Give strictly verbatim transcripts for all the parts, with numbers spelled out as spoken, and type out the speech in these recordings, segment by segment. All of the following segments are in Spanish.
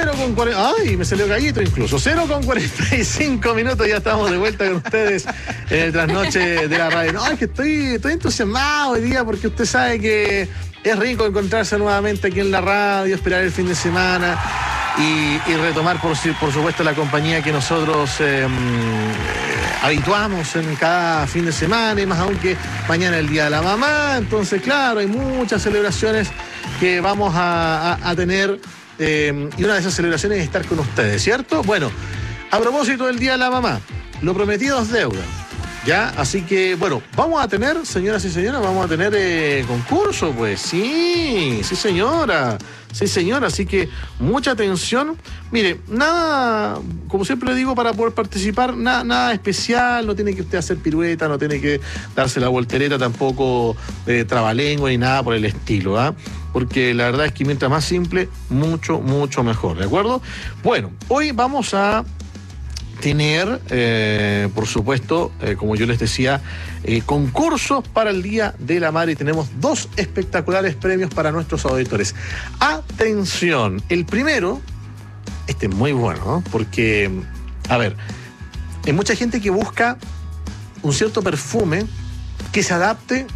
cero con cuarenta. Ay, me salió gallito incluso. cero con cuarenta y cinco minutos, ya estamos de vuelta con ustedes en el trasnoche de la radio. No, es que estoy, estoy entusiasmado hoy día porque usted sabe que es rico encontrarse nuevamente aquí en la radio, esperar el fin de semana y, y retomar, por, por supuesto, la compañía que nosotros eh, habituamos en cada fin de semana, y más aún que mañana es el Día de la Mamá. Entonces, claro, hay muchas celebraciones que vamos a, a, a tener, eh, y una de esas celebraciones es estar con ustedes, ¿cierto? Bueno, a propósito del Día de la Mamá, lo prometido es deuda, ¿ya? Así que, bueno, vamos a tener, señoras y señores, vamos a tener eh, concurso, pues, sí, sí señora, sí señora, así que mucha atención. Mire, nada, como siempre le digo, para poder participar, nada, nada especial, no tiene que usted hacer pirueta, no tiene que darse la voltereta, tampoco eh, trabalengua ni nada por el estilo, ¿ah? Porque la verdad es que mientras más simple, mucho, mucho mejor, ¿de acuerdo? Bueno, hoy vamos a tener, eh, por supuesto, eh, como yo les decía, eh, concursos para el Día de la Madre, y tenemos dos espectaculares premios para nuestros auditores. Atención, el primero, este es muy bueno, ¿no? Porque, a ver, hay mucha gente que busca un cierto perfume que se adapte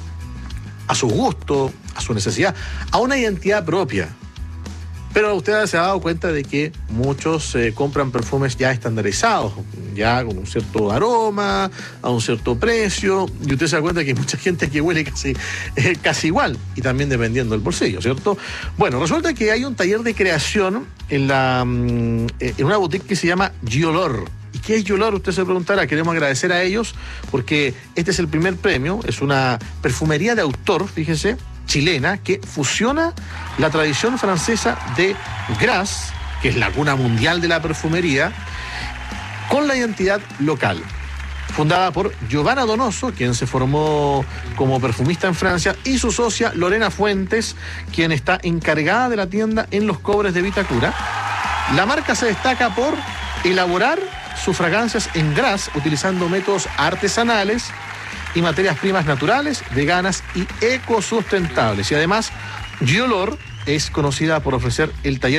a su gusto, a su necesidad, a una identidad propia. Pero usted se ha dado cuenta de que muchos eh, compran perfumes ya estandarizados, ya con un cierto aroma, a un cierto precio, y usted se da cuenta que hay mucha gente que huele casi, eh, casi igual, y también dependiendo del bolsillo, ¿cierto? Bueno, resulta que hay un taller de creación en, la, en una boutique que se llama Giolor. ¿Y qué es Giolor? Usted se preguntará. Queremos agradecer a ellos porque este es el primer premio, es una perfumería de autor, fíjese, chilena, que fusiona la tradición francesa de Grasse, que es la cuna mundial de la perfumería, con la identidad local. Fundada por Giovanna Donoso, quien se formó como perfumista en Francia, y su socia Lorena Fuentes, quien está encargada de la tienda en Los Cobres de Vitacura. La marca se destaca por elaborar sus fragancias en Grasse, utilizando métodos artesanales y materias primas naturales, veganas y ecosustentables. Y además, Giolor es conocida por ofrecer el taller